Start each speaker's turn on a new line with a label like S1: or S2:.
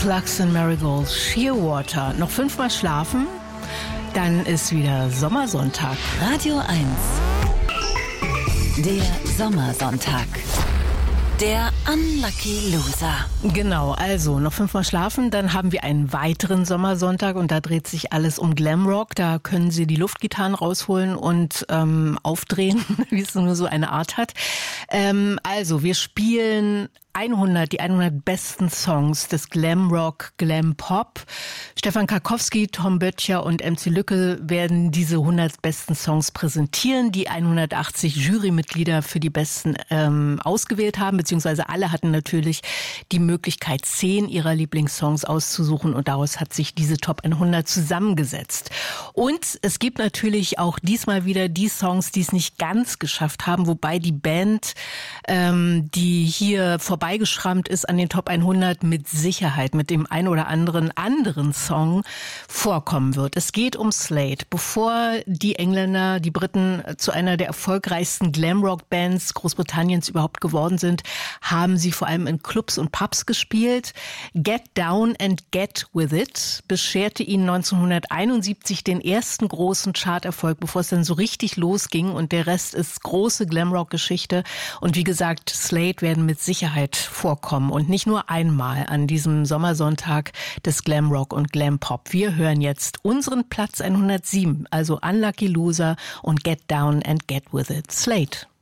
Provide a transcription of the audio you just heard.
S1: Slugs and Marigolds, Shearwater. Noch 5-mal schlafen, dann ist wieder Sommersonntag.
S2: Radio 1. Der Sommersonntag. Der Unlucky Loser.
S1: Genau, also noch 5-mal schlafen, dann haben wir einen weiteren Sommersonntag und da dreht sich alles um Glamrock. Da können Sie die Luftgitarren rausholen und aufdrehen, wie es nur so eine Art hat. Also wir spielen die 100 besten Songs des Glamrock, Glam-Pop. Stefan Karkowski, Tom Böttcher und MC Lücke werden diese 100 besten Songs präsentieren, die 180 Jurymitglieder für die besten ausgewählt haben, beziehungsweise alle hatten natürlich die Möglichkeit, 10 ihrer Lieblingssongs auszusuchen und daraus hat sich diese Top 100 zusammengesetzt. Und es gibt natürlich auch diesmal wieder die Songs, die es nicht ganz geschafft haben, wobei die Band, die hier vorbeigeschrammt ist an den Top 100, mit Sicherheit mit dem ein oder anderen Song vorkommen wird. Es geht um Slade. Bevor die Engländer, die Briten zu einer der erfolgreichsten Glamrock-Bands Großbritanniens überhaupt geworden sind, haben sie vor allem in Clubs und Pubs gespielt. Get Down and Get With It bescherte ihnen 1971 den ersten großen Charterfolg, bevor es dann so richtig losging und der Rest ist große Glamrock-Geschichte. Und wie gesagt, Slade werden mit Sicherheit vorkommen und nicht nur einmal an diesem Sommersonntag des Glamrock und Glam-Pop. Wir hören jetzt unseren Platz 107, also Unlucky Loser und Get Down and Get With It. Slade.